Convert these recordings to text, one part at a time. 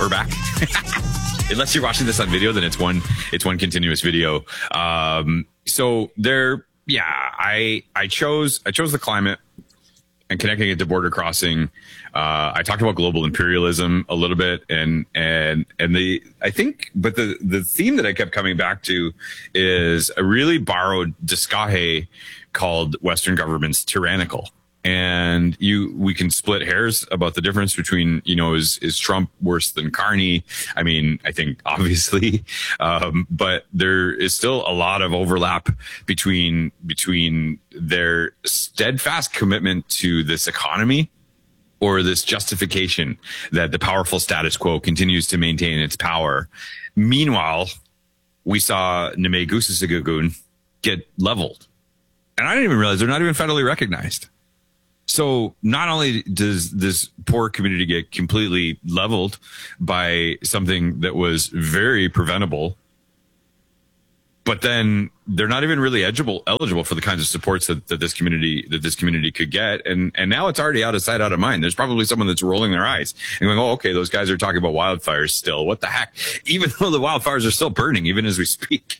her back. Unless you're watching this on video, then it's one continuous video. So there, yeah, I chose the climate and connecting it to border crossing. I talked about global imperialism a little bit, and the theme that I kept coming back to is a really borrowed disgahe called Western governments tyrannical. And we can split hairs about the difference between, is Trump worse than Carney? I mean, I think obviously, but there is still a lot of overlap between their steadfast commitment to this economy or this justification that the powerful status quo continues to maintain its power. Meanwhile, we saw Neme-Gususagun get leveled. And I didn't even realize they're not even federally recognized. So not only does this poor community get completely leveled by something that was very preventable, but then they're not even really eligible for the kinds of supports that this community could get. And now it's already out of sight, out of mind. There's probably someone that's rolling their eyes and going, oh, okay, those guys are talking about wildfires still. What the heck? Even though the wildfires are still burning, even as we speak.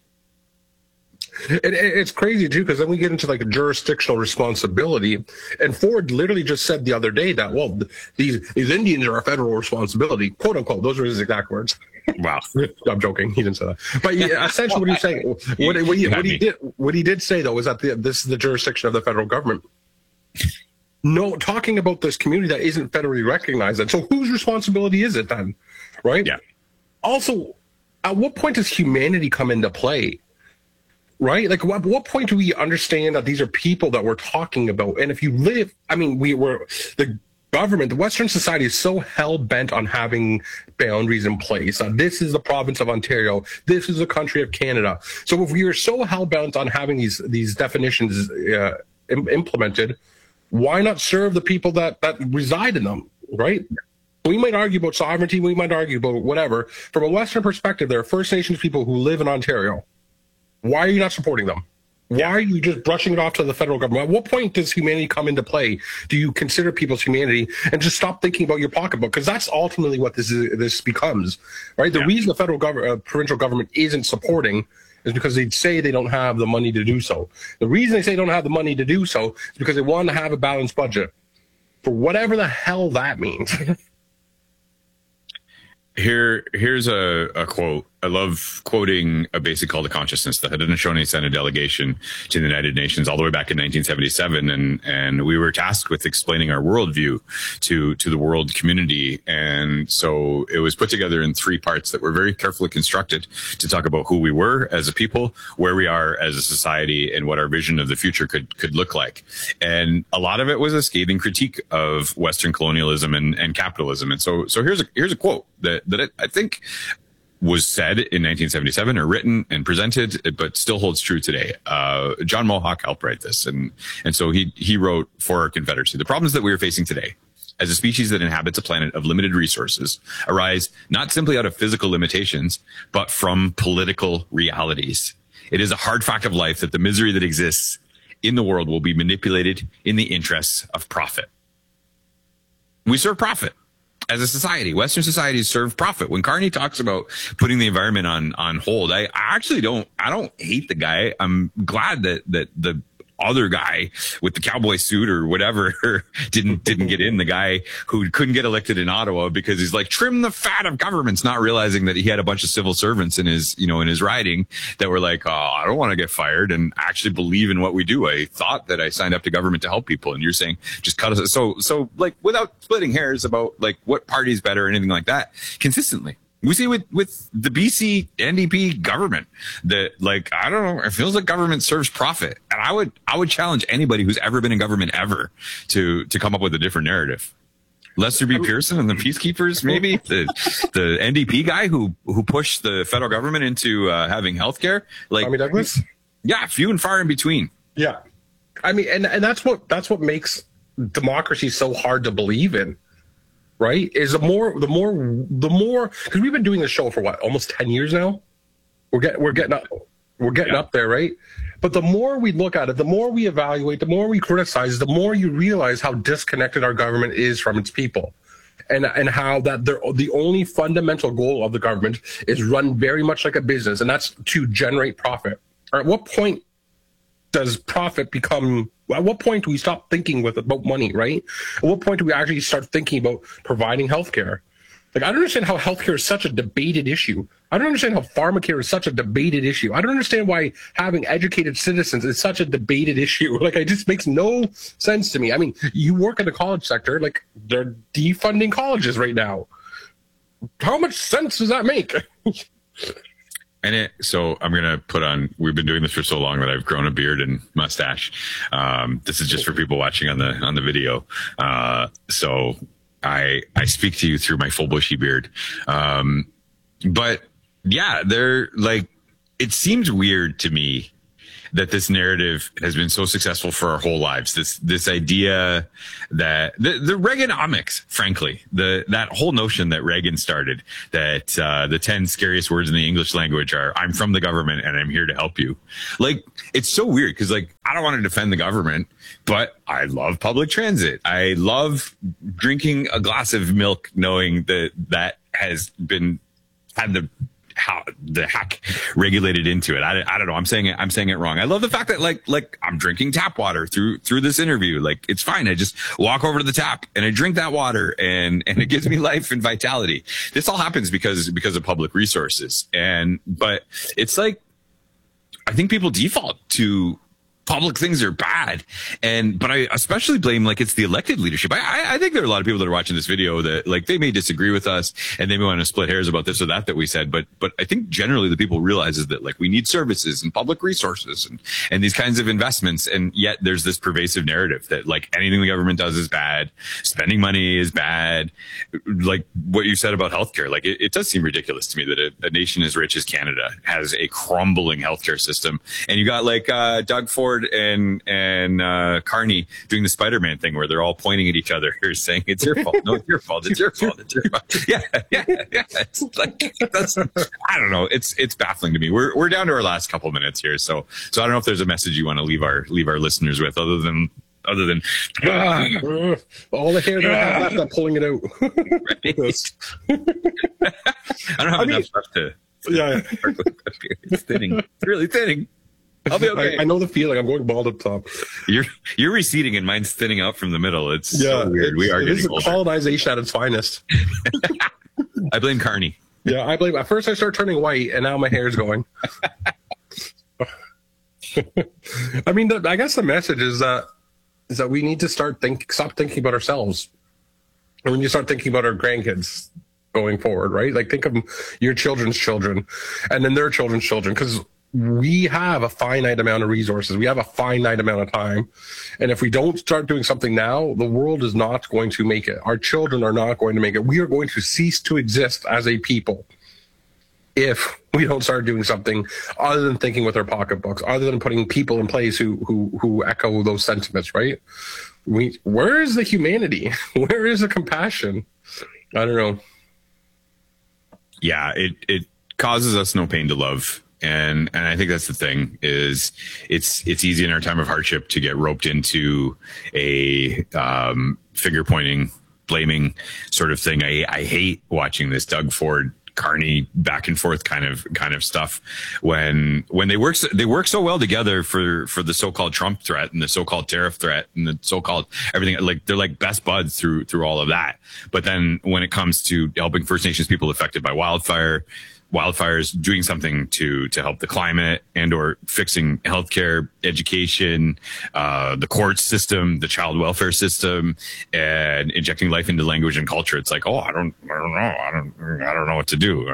It's crazy too, because then we get into like a jurisdictional responsibility, and Ford literally just said the other day that, well, these Indians are a federal responsibility, quote unquote. Those were his exact words. Wow. I'm joking. He didn't say that. But yeah, essentially what he's saying, what he did say though, is that this is the jurisdiction of the federal government. No, talking about this community that isn't federally recognized. And so whose responsibility is it then? Right? Yeah. Also, at what point does humanity come into play? Right? Like, at what point do we understand that these are people that we're talking about? And if you live, I mean, the government, the Western society is so hell-bent on having boundaries in place. This is the province of Ontario. This is the country of Canada. So if we are so hell-bent on having these definitions implemented, why not serve the people that reside in them, right? We might argue about sovereignty. We might argue about whatever. From a Western perspective, there are First Nations people who live in Ontario. Why are you not supporting them? Why are you just brushing it off to the federal government? At what point does humanity come into play? Do you consider people's humanity and just stop thinking about your pocketbook? Because that's ultimately what this becomes, right? The reason the federal provincial government isn't supporting is because they say they don't have the money to do so. The reason they say they don't have the money to do so is because they want to have a balanced budget, for whatever the hell that means. Here's a quote. I love quoting a basic call to consciousness. The Haudenosaunee Senate delegation to the United Nations all the way back in 1977. And we were tasked with explaining our worldview to the world community. And so it was put together in 3 parts that were very carefully constructed to talk about who we were as a people, where we are as a society, and what our vision of the future could look like. And a lot of it was a scathing critique of Western colonialism and capitalism. And so here's a quote that I think was said in 1977 or written and presented, but still holds true today. John Mohawk helped write this. And so he wrote for our Confederacy: the problems that we are facing today as a species that inhabits a planet of limited resources arise not simply out of physical limitations, but from political realities. It is a hard fact of life that the misery that exists in the world will be manipulated in the interests of profit. We serve profit. As a society, Western societies serve profit. When Carney talks about putting the environment on hold, I actually don't hate the guy. I'm glad that the other guy with the cowboy suit or whatever didn't get in, the guy who couldn't get elected in Ottawa because he's like, trim the fat of governments, not realizing that he had a bunch of civil servants in his riding that were like, oh, I don't want to get fired and actually believe in what we do. I thought that I signed up to government to help people. And you're saying just cut us. So like, without splitting hairs about like what party's better or anything like that, consistently. We see with the BC NDP government that, like, I don't know, it feels like government serves profit. And I would challenge anybody who's ever been in government ever to come up with a different narrative. Lester B. Pearson and the Peacekeepers, maybe the NDP guy who pushed the federal government into having healthcare. Like Tommy Douglas? Yeah, few and far in between. Yeah. I mean, and that's what makes democracy so hard to believe in. Right? Is the more, because we've been doing this show for what, almost 10 years now? We're getting up there, right? But the more we look at it, the more we evaluate, the more we criticize, the more you realize how disconnected our government is from its people. and how that the only fundamental goal of the government is run very much like a business, and that's to generate profit. Or at what point does profit become? At what point do we stop thinking about money, right? At what point do we actually start thinking about providing healthcare? Like, I don't understand how healthcare is such a debated issue. I don't understand how pharmacare is such a debated issue. I don't understand why having educated citizens is such a debated issue. Like, it just makes no sense to me. I mean, you work in the college sector, like, they're defunding colleges right now. How much sense does that make? And so I'm going to put on, we've been doing this for so long that I've grown a beard and mustache. This is just for people watching on the video. So I speak to you through my full bushy beard. But yeah, they're like, it seems weird to me that this narrative has been so successful for our whole lives. This idea that the Reaganomics, frankly, that whole notion that Reagan started, that the 10 scariest words in the English language are, I'm from the government and I'm here to help you. Like, it's so weird because, like, I don't want to defend the government, but I love public transit. I love drinking a glass of milk knowing that has been had the hack regulated into it. I don't know. I'm saying it wrong. I love the fact that like I'm drinking tap water through this interview. Like, it's fine. I just walk over to the tap and I drink that water and it gives me life and vitality. This all happens because of public resources. But it's like, I think people default to public things are bad. But I especially blame, like, it's the elected leadership. I think there are a lot of people that are watching this video that, like, they may disagree with us and they may want to split hairs about this or that we said. But I think generally the people realizes that, like, we need services and public resources and these kinds of investments. And yet there's this pervasive narrative that, like, anything the government does is bad. Spending money is bad. Like what you said about healthcare, like, it does seem ridiculous to me that a nation as rich as Canada has a crumbling healthcare system. And you got, like, Doug Ford and Carney doing the Spider-Man thing where they're all pointing at each other here saying, it's your fault. No, it's your fault. It's your fault. It's your fault. Yeah. It's like, I don't know. It's baffling to me. We're down to our last couple minutes here. So I don't know if there's a message you want to leave our listeners with other than all the hair that I have left, I'm pulling it out. I don't have enough left to. Yeah. It's thinning. It's really thinning. I'll be okay. I know the feeling. I'm going bald up top. You're receding and mine's thinning out from the middle. It's so weird. We are getting older. Colonization at its finest. I blame Carney. Yeah, at first I start turning white and now my hair's going. I mean, I guess the message is that we need to stop thinking about ourselves. And when you start thinking about our grandkids going forward, right? Like, think of your children's children and then their children's children, because we have a finite amount of resources. We have a finite amount of time. And if we don't start doing something now, the world is not going to make it. Our children are not going to make it. We are going to cease to exist as a people if we don't start doing something other than thinking with our pocketbooks, other than putting people in place who echo those sentiments, right? Where is the humanity? Where is the compassion? I don't know. Yeah, it causes us no pain to love. And I think that's the thing is it's easy in our time of hardship to get roped into a finger pointing, blaming sort of thing. I hate watching this Doug Ford, Carney back and forth kind of stuff when they work so well together for the so-called Trump threat and the so-called tariff threat and the so-called everything. Like, they're like best buds through all of that. But then when it comes to helping First Nations people affected by wildfires, doing something to help the climate and or fixing healthcare, education, the court system, the child welfare system, and injecting life into language and culture. It's like, oh, I don't know what to do.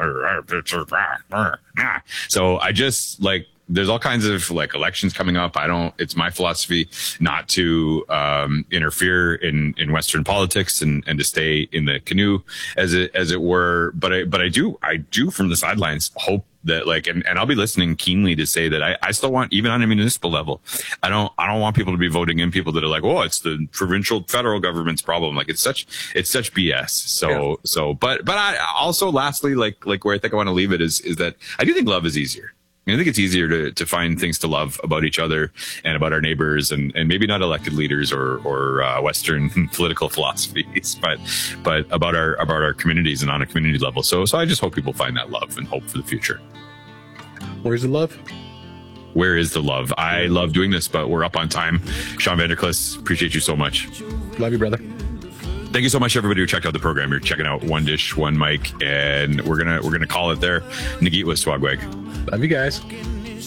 So I just, like, there's all kinds of, like, elections coming up. It's my philosophy not to interfere in Western politics and to stay in the canoe as it were. But I do from the sidelines hope that, like, and I'll be listening keenly to say that I still want, even on a municipal level, I don't want people to be voting in people that are like, oh, it's the provincial federal government's problem. Like, it's such BS. So, but I also, lastly, like where I think I want to leave it is that I do think love is easier. I think it's easier to find things to love about each other and about our neighbors, and maybe not elected leaders or Western political philosophies, but about our communities and on a community level. So I just hope people find that love and hope for the future. Where's the love? Where is the love? I love doing this, but we're up on time. Sean Vanderklis, appreciate you so much. Love you, brother. Thank you so much, everybody who checked out the program. You're checking out One Dish, One Mic, and we're gonna call it there. Nagit with Swagwag. Love you guys.